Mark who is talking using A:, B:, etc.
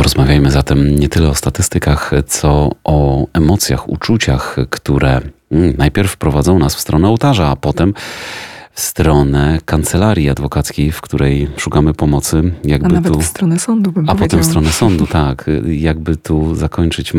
A: Porozmawiajmy zatem nie tyle o statystykach, co o emocjach, uczuciach, które najpierw prowadzą nas w stronę ołtarza, a potem w stronę kancelarii adwokackiej, w której szukamy pomocy.
B: A nawet w stronę sądu, bym
A: A potem
B: powiedziała.
A: w stronę sądu, tak. Jakby tu zakończyć